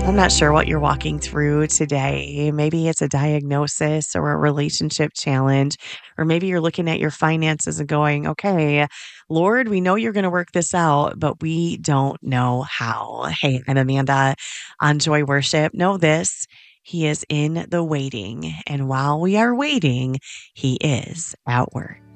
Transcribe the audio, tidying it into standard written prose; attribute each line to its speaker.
Speaker 1: I'm not sure what you're walking through today. Maybe it's a diagnosis or a relationship challenge, or maybe you're looking at your finances and going, okay, Lord, we know you're going to work this out, but we don't know how. Hey, I'm Amanda on Joy Worship. Know this. He is in the waiting. And while we are waiting, he is at work.